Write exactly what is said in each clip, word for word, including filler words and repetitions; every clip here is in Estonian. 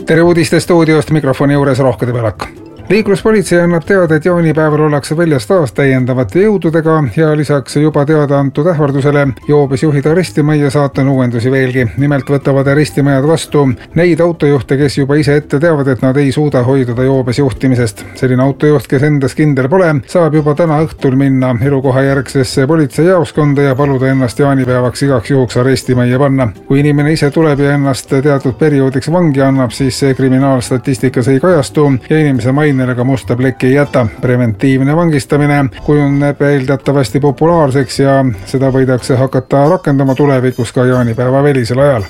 Tere uudiste stuudiost, mikrofoni juures Rohkede Pelak. Liikluspolitsei annab teada, et jaanipäeval ollakse väljas taas täiendavate jõududega ja lisaks juba teada antud ähvardusele joobes juhid arestimajja saata on uuendusi veelgi. Nimelt võtavad arestimajad vastu neid autojuhte, kes juba ise ette teavad, et nad ei suuda hoiduda joobes juhtimisest. Selline autojuht, kes endas kindel pole, saab juba täna õhtul minna elukoha järgsesse politseijaoskonda ja paluda ennast jaanipäevaks igaks juhuks arestimajja panna. Kui inimene ise tuleb ja ennast teatud perioodiks vangi annab, siis see kriminaalstatistikas ei kajastu ja inimese maine ka musta plekki ei jäta. Preventiivne vangistamine kujuneb eeldatavasti populaarseks ja seda võidakse hakata rakendama tulevikus ka jaanipäeva välisel ajal.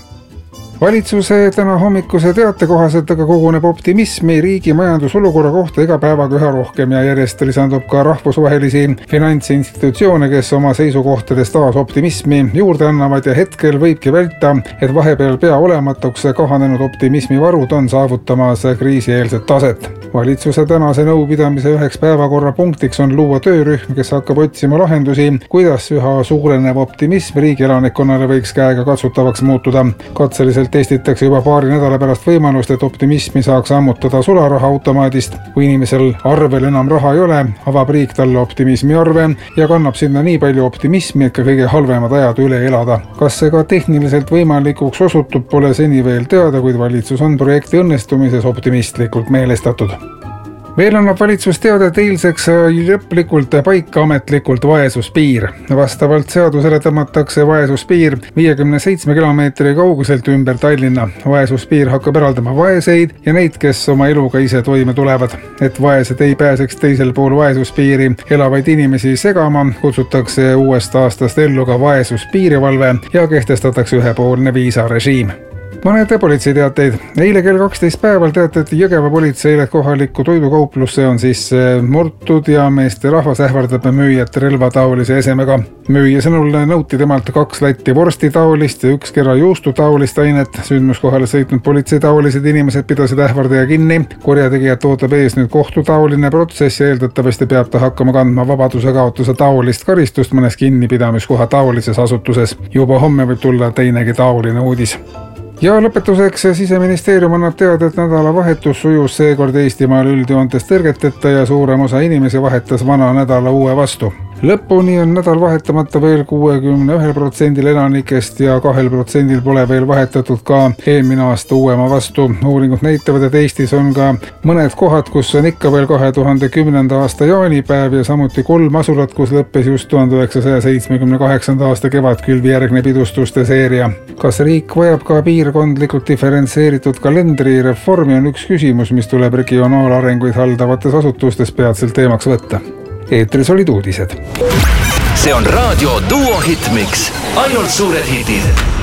Valitsuse täna hommikuse teate kohaselt aga koguneb optimismi riigi majandusolukorra kohta iga päevaga üha rohkem ja järjest lisandub ka rahvusvahelisi finantsinstitutsioone, kes oma seisukohtades taas optimismi juurde annavad ja hetkel võibki välta, et vahepeal pea olematuks kahanenud optimismi varud on saavutamas kriisieelset taset. Valitsuse tänase nõupidamise üheks päevakorra punktiks on luua töörühm, kes hakkab otsima lahendusi, kuidas üha suurenev optimism riigi elanikkonnale võiks käega katsutavaks muutuda. Katseliselt testitakse juba paari nädala pärast võimalust, et optimismi saaks ammutada sularaha automaadist. Kui inimesel arvel enam raha ei ole, avab riik talle optimismi arve ja kannab sinna nii palju optimismi, et ka kõige halvemad ajad üle elada. Kas see ka tehniliselt võimalikuks osutub, pole seni veel teada, kuid valitsus on projekti õnnestumises optimistlikult meelestatud. Veel annab valitsus teada, et eilseks lõplikult paika ametlikult vaesuspiir. Vastavalt seadusele tõmmatakse vaesuspiir viiekümne seitsme kilomeetri kauguselt ümber Tallinna. Vaesuspiir hakkab eraldama vaeseid ja neid, kes oma eluga ise toime tulevad. Et vaesed ei pääseks teisel pool vaesuspiiri elavaid inimesi segama, kutsutakse uuest aastast ellu ka vaesuspiirivalve ja kehtestatakse ühepoolne viisarežiim. Mõned politseiteateid. Eile kell kaksteist päeval teatati Jõgeva politseile, et kohalikku toidukauplusse on siis murtud ja meeste rahvas ähvardab müüjat relvataolise esemega. Müüja sõnul nõuti temalt kaks latti vorstitaolist ja üks kera juustutaolist ainet. Sündmuskohale sõitnud politseitaolised inimesed pidasid ähvardaja kinni. Korjategijad ootab ees nüüd kohtutaoline protsess ja eeldatavasti peab ta hakkama kandma vabaduse kaotuse taolist karistust mõnes kinnipidamiskoha taolises asutuses. Juba homme võib tulla teinegi taoline uudis. Ja lõpetuseks Siseministeerium annab teada, et nädalavahetus sujus seekord Eestimaal üldjoontes tõrgeteta ja suurem osa inimesi vahetas vana nädala uue vastu. Lõpuni on nädal vahetamata veel kuuekümne ühel protsendil elanikest ja kahel protsendil pole veel vahetatud ka eelmine aasta uuema vastu. Uuringud näitavad, et Eestis on ka mõned kohad, kus on ikka veel kahe tuhande kümnenda aasta jaanipäev ja samuti kolm asulat, kus lõppes just tuhande üheksasaja seitsmekümne kaheksanda aasta kevadkülvi järgne pidustuste seeria. Kas riik vajab ka piirkondlikult diferentseeritud kalendrireformi on üks küsimus, mis tuleb regionaalarenguid haldavates asutustes peatselt teemaks võtta. Eetris olid uudised. See on raadio Duo Hitmix. Ainult suured hitid.